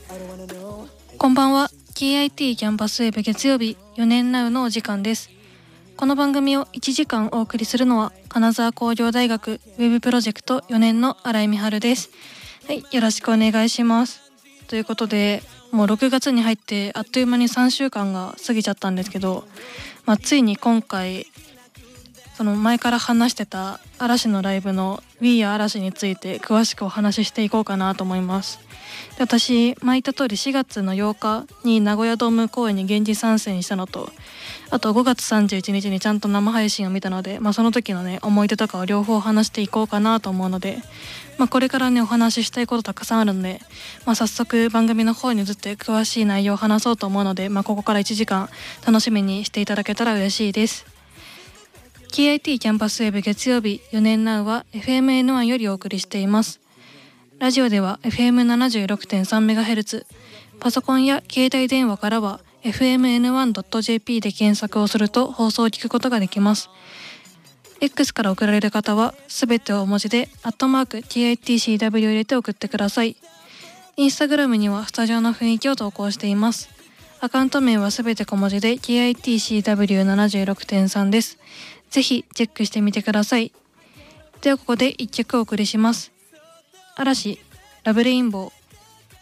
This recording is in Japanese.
こんばんは。 KIT キャンパスウェブ月曜日4年ナウのお時間です。この番組を1時間お送りするのは金沢工業大学ウェブプロジェクト4年の新井美春です。はい、よろしくお願いします。ということで、もう6月に入ってあっという間に3週間が過ぎちゃったんですけど、ついに今回その前から話してた嵐のライブの We Are 嵐について詳しくお話ししていこうかなと思います。で、私前言った通り4月の8日に名古屋ドーム公演に現地参戦したのと、あと5月31日にちゃんと生配信を見たので、その時のね思い出とかを両方話していこうかなと思うので、これからねお話ししたいことたくさんあるので、早速番組の方に移って詳しい内容を話そうと思うので、ここから1時間楽しみにしていただけたら嬉しいです。KIT キャンパスウェブ月曜日4年ナウは FMN1 よりお送りしています。ラジオでは FM76.3MHz、 パソコンや携帯電話からは FMN1.jp で検索をすると放送を聞くことができます。 X から送られる方はすべて大文字で@KITCW を入れて送ってください。インスタグラムにはスタジオの雰囲気を投稿しています。アカウント名はすべて小文字で KITCW76.3 です。ぜひチェックしてみてください。ではここで1曲お送りします。嵐、ラブレインボー。